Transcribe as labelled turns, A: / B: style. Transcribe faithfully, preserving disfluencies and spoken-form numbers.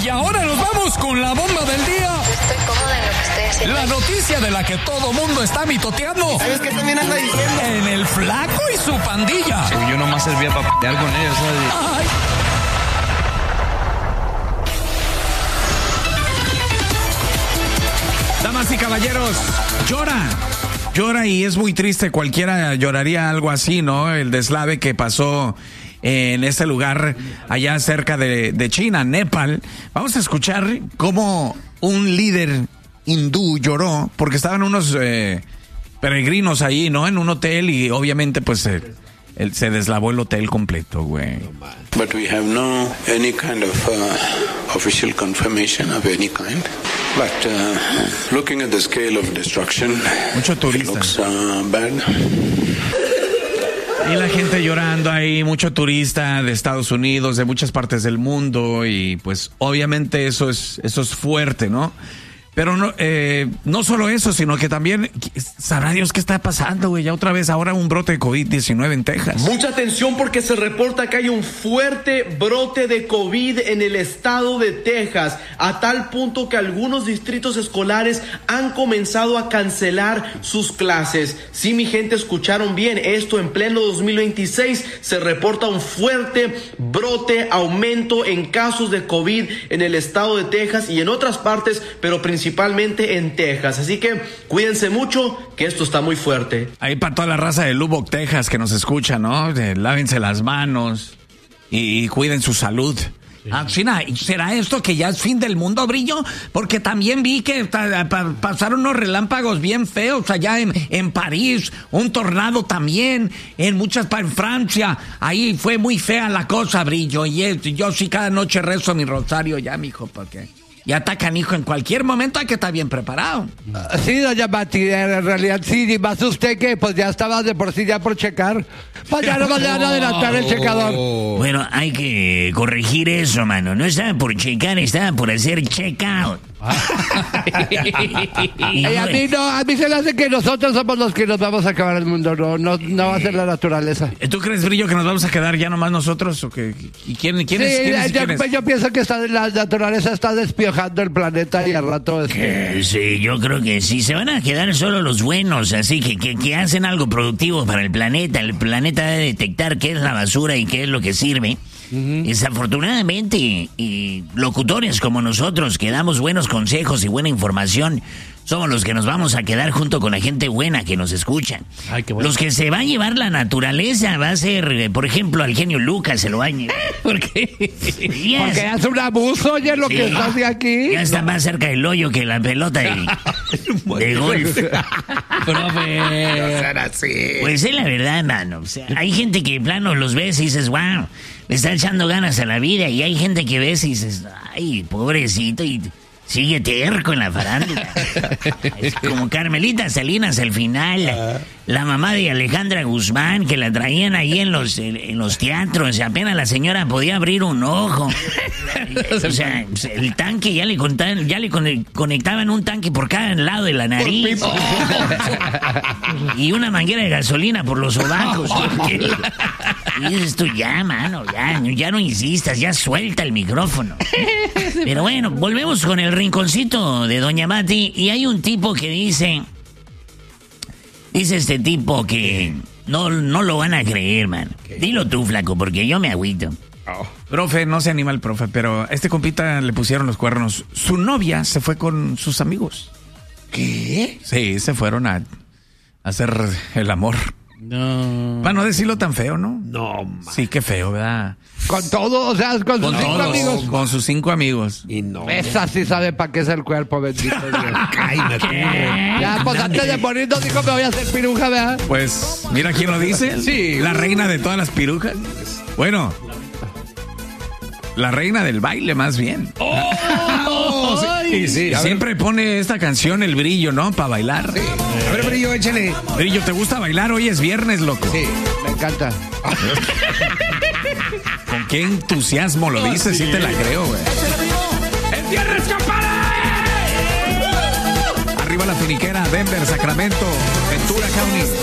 A: Y ahora nos vamos con la bomba del día.
B: Estoy cómoda en lo que estoy haciendo.
A: La noticia de la que todo mundo está mitoteando.
C: ¿Sabes qué también anda diciendo?
A: En el flaco y su pandilla.
D: Sí, yo nomás servía para p***ar con ellos, ¿sabes?
A: Ay. Damas y caballeros, llora. Llora y es muy triste. Cualquiera lloraría algo así, ¿no? El deslave que pasó en este lugar allá cerca de, de China, Nepal. Vamos a escuchar cómo un líder hindú lloró porque estaban unos eh, peregrinos ahí, ¿no? En un hotel y obviamente pues eh, el, se deslavó el hotel completo, güey.
E: But we have no any kind of uh, official confirmation of any kind. But uh, looking at the scale of destruction,
A: mucho turista.
E: It looks uh, bad.
A: Y la gente llorando ahí, mucho turista de Estados Unidos, de muchas partes del mundo, y pues obviamente eso es, eso es fuerte, ¿no? Pero no, eh, no solo eso, sino que también, sabrá Dios qué está pasando, güey, ya otra vez ahora un brote de COVID diecinueve en Texas.
F: Mucha atención porque se reporta que hay un fuerte brote de COVID en el estado de Texas, a tal punto que algunos distritos escolares han comenzado a cancelar sus clases. Sí, mi gente, escucharon bien, esto en pleno dos mil veintiséis se reporta un fuerte brote, aumento en casos de COVID en el estado de Texas y en otras partes, pero principalmente principalmente en Texas, así que cuídense mucho que esto está muy fuerte.
A: Ahí para toda la raza de Lubbock, Texas que nos escucha, ¿no? De, lávense las manos y, y cuiden su salud. Sí. Ah, China, ¿será esto que ya es fin del mundo, Brillo? Porque también vi que ta, pa, pasaron unos relámpagos bien feos allá en, en París, un tornado también, en muchas en Francia, ahí fue muy fea la cosa, Brillo, y yo sí cada noche rezo mi rosario ya, mijo, porque y atacan, hijo, en cualquier momento hay que estar bien preparado.
G: Uh, sí, doña Mati, en realidad sí, y más usted que pues ya estaba de por sí ya por checar. Pues ya no me van a adelantar el checador.
H: Bueno, hay que corregir eso, mano. No estaba por checar, estaba por hacer check out.
G: Y a mí no, a mí se me hace que nosotros somos los que nos vamos a acabar el mundo, no, no, no va a ser la naturaleza.
A: ¿Tú crees, Brillo, que nos vamos a quedar ya nomás nosotros? ¿O que, ¿Y quién, quién
G: sí,
A: es? ¿Quién es,
G: yo,
A: quién es?
G: yo pienso que está, la naturaleza está despiojando el planeta y al rato...
H: Este... Sí, yo creo que sí, se van a quedar solo los buenos, así que, que, que hacen algo productivo para el planeta. El planeta debe detectar qué es la basura y qué es lo que sirve. Uh-huh. Desafortunadamente, y locutores como nosotros que damos buenos consejos y buena información, somos los que nos vamos a quedar junto con la gente buena que nos escucha. Ay, qué bueno. Los que se va a llevar la naturaleza va a ser, por ejemplo, al genio Lucas se lo va a llevar. ¿Por qué?
G: Yes. Porque hace un abuso, oye, lo sí. que está de aquí.
H: Ya está más cerca del hoyo que la pelota de, de golf.
D: Profe. No sean así.
H: Pues es la verdad, mano. O sea, hay gente que en plano los ves y dices, wow, le está echando ganas a la vida. Y hay gente que ves y dices, ay, pobrecito, y sigue terco en la farándula. Es como Carmelita Salinas al final, la mamá de Alejandra Guzmán, que la traían ahí en los en los teatros, apenas la señora podía abrir un ojo. O sea, el tanque ya le contaban, ya le conectaban un tanque por cada lado de la nariz. Y una manguera de gasolina por los sobacos. Y dices tú, ya, mano, ya, ya no insistas, ya suelta el micrófono. Pero bueno, volvemos con el rinconcito de Doña Mati. Y hay un tipo que dice, dice este tipo que no, no lo van a creer, man. Dilo tú, flaco, porque yo me agüito.
A: Oh. Profe, no se anima el profe, pero a este compita le pusieron los cuernos. Su novia se fue con sus amigos.
G: ¿Qué?
A: Sí, se fueron a, a hacer el amor.
D: No.
A: Para no decirlo tan feo, ¿no?
D: No, man.
A: Sí, qué feo, ¿verdad?
G: Con todo, o sea, con, con sus cinco todos, amigos.
A: Con sus cinco amigos.
G: Y no. Esa sí sabe para qué es el cuerpo, bendito Dios.
D: Cállate.
G: Ya, pues antes de morir nos dijo me voy a hacer piruja, ¿verdad?
A: Pues, mira quién lo dice.
D: Sí.
A: La reina de todas las pirujas. Bueno, la reina del baile, más bien.
D: ¡Oh! oh sí, sí,
A: siempre pone esta canción, El Brillo, ¿no? Para bailar.
D: Sí. A ver, Brillo, échale.
A: Brillo, ¿te gusta bailar? Hoy es viernes, loco.
G: Sí, me encanta.
A: Con qué entusiasmo lo dices, sí, sí te la creo, güey. ¡El viernes, compadre! Arriba la finiquera, Denver, Sacramento, Ventura County.